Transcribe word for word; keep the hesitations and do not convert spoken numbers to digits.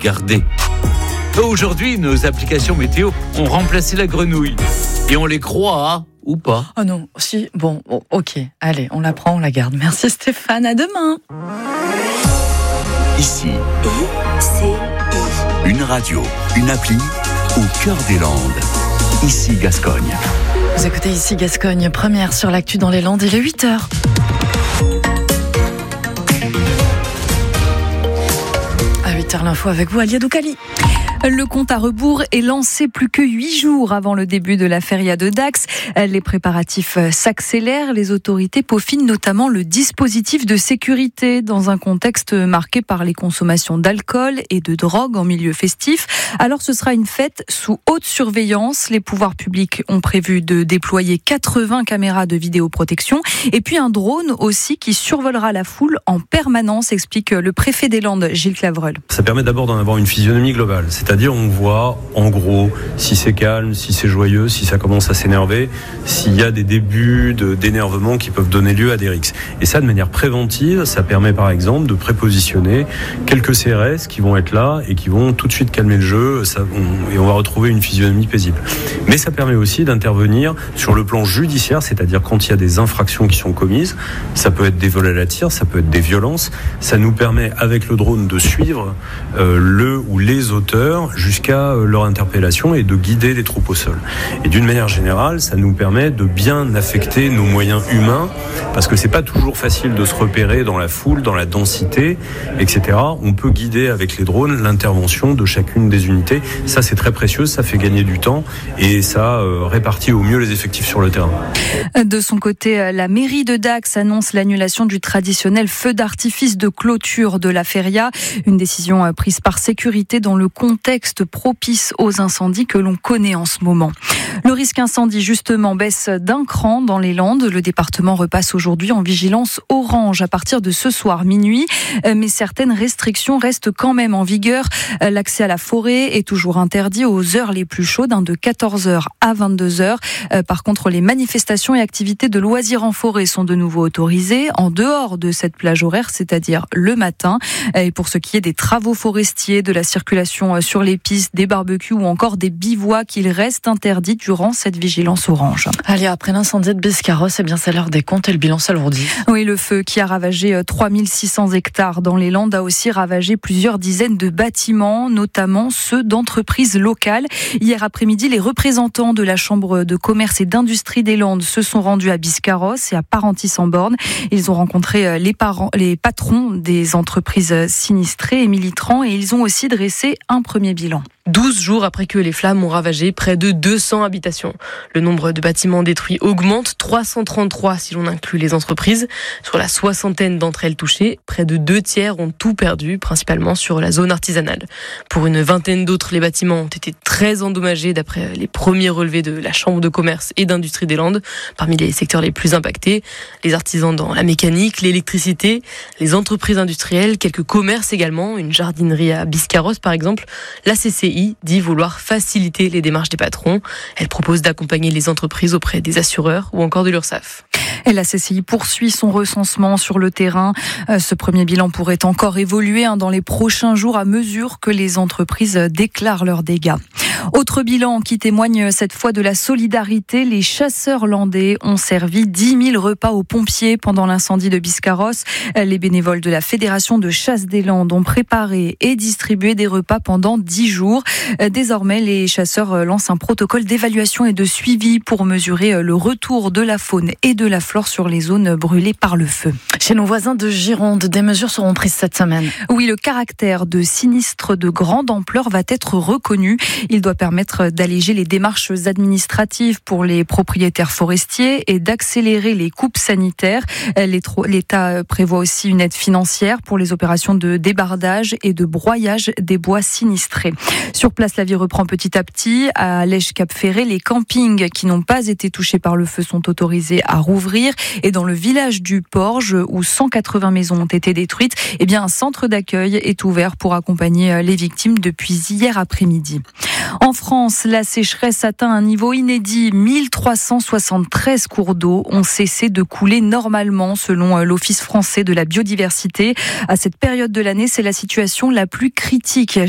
garder. Aujourd'hui, nos applications météo ont remplacé la grenouille. Et on les croit, hein, ou pas? Oh non, si, bon, oh, ok, allez, on la prend, on la garde. Merci Stéphane, à demain. Ici, I C I. une radio, une appli au cœur des Landes. Ici Gascogne. Vous écoutez Ici Gascogne, première sur l'actu dans les Landes, il est huit heures. À huit heures l'info avec vous, Alia Doukali. Le compte à rebours est lancé plus que huit jours avant le début de la feria de Dax. Les préparatifs s'accélèrent. Les autorités peaufinent notamment le dispositif de sécurité dans un contexte marqué par les consommations d'alcool et de drogue en milieu festif. Alors ce sera une fête sous haute surveillance. Les pouvoirs publics ont prévu de déployer quatre-vingts caméras de vidéoprotection et puis un drone aussi qui survolera la foule en permanence, explique le préfet des Landes, Gilles Clavreul. Ça permet d'abord d'en avoir une physionomie globale. C'est-à-dire on voit en gros si c'est calme, si c'est joyeux, si ça commence à s'énerver, s'il y a des débuts de, d'énervement qui peuvent donner lieu à des rixes. Et ça de manière préventive, ça permet par exemple de prépositionner quelques C R S qui vont être là et qui vont tout de suite calmer le jeu ça, on, et on va retrouver une physionomie paisible. Mais ça permet aussi d'intervenir sur le plan judiciaire, c'est-à-dire quand il y a des infractions qui sont commises, ça peut être des vols à la tire, ça peut être des violences, ça nous permet avec le drone de suivre euh, le ou les auteurs jusqu'à leur interpellation et de guider les troupes au sol. Et d'une manière générale, ça nous permet de bien affecter nos moyens humains parce que c'est pas toujours facile de se repérer dans la foule, dans la densité, et cetera. On peut guider avec les drones l'intervention de chacune des unités. Ça, c'est très précieux, ça fait gagner du temps et ça euh, répartit au mieux les effectifs sur le terrain. De son côté, la mairie de Dax annonce l'annulation du traditionnel feu d'artifice de clôture de la feria. Une décision prise par sécurité dans le contexte propice aux incendies que l'on connaît en ce moment. Le risque incendie, justement, baisse d'un cran dans les Landes. Le département repasse aujourd'hui en vigilance orange à partir de ce soir minuit. Mais certaines restrictions restent quand même en vigueur. L'accès à la forêt est toujours interdit aux heures les plus chaudes, de quatorze heures à vingt-deux heures. Par contre, les manifestations et activités de loisirs en forêt sont de nouveau autorisées en dehors de cette plage horaire, c'est-à-dire le matin. Et pour ce qui est des travaux forestiers, de la circulation sur les pistes, des barbecues ou encore des bivouacs, il reste interdit durant cette vigilance orange. Allez, après l'incendie de Biscarrosse, eh bien c'est l'heure des comptes et le bilan s'alourdit. Oui, le feu qui a ravagé trois mille six cents hectares dans les Landes a aussi ravagé plusieurs dizaines de bâtiments, notamment ceux d'entreprises locales. Hier après-midi, les représentants de la Chambre de commerce et d'industrie des Landes se sont rendus à Biscarrosse et à Parentis-en-Born. Ils ont rencontré les, parents, les patrons des entreprises sinistrées, Émilie Tran, et ils ont aussi dressé un premier bilan. douze jours après que les flammes ont ravagé près de deux cents habitations. Le nombre de bâtiments détruits augmente, trois cent trente-trois si l'on inclut les entreprises. Sur la soixantaine d'entre elles touchées, près de deux tiers ont tout perdu, principalement sur la zone artisanale. Pour une vingtaine d'autres, les bâtiments ont été très endommagés d'après les premiers relevés de la Chambre de commerce et d'industrie des Landes. Parmi les secteurs les plus impactés, les artisans dans la mécanique, l'électricité, les entreprises industrielles, quelques commerces également, une jardinerie à Biscarrosse par exemple. La C C I dit vouloir faciliter les démarches des patrons. Elle propose d'accompagner les entreprises auprès des assureurs ou encore de l'Urssaf. Et la C C I poursuit son recensement sur le terrain. Ce premier bilan pourrait encore évoluer dans les prochains jours à mesure que les entreprises déclarent leurs dégâts. Autre bilan qui témoigne cette fois de la solidarité. Les chasseurs landais ont servi dix mille repas aux pompiers pendant l'incendie de Biscarrosse. Les bénévoles de la Fédération de chasse des Landes ont préparé et distribué des repas pendant dix jours. Désormais, les chasseurs lancent un protocole d'évaluation et de suivi pour mesurer le retour de la faune et de la flore sur les zones brûlées par le feu. Chez nos voisins de Gironde, des mesures seront prises cette semaine. Oui, le caractère de sinistre de grande ampleur va être reconnu. Il doit permettre d'alléger les démarches administratives pour les propriétaires forestiers et d'accélérer les coupes sanitaires. L'État prévoit aussi une aide financière pour les opérations de débardage et de broyage des bois sinistrés. Sur place, la vie reprend petit à petit. À Lège-Cap-Ferré, les campings qui n'ont pas été touchés par le feu sont autorisés à rouvrir. Et dans le village du Porge, où cent quatre-vingts maisons ont été détruites, eh bien, un centre d'accueil est ouvert pour accompagner les victimes depuis hier après-midi. En France, la sécheresse atteint un niveau inédit. mille trois cent soixante-treize cours d'eau ont cessé de couler normalement, selon l'Office français de la biodiversité. À cette période de l'année, c'est la situation la plus critique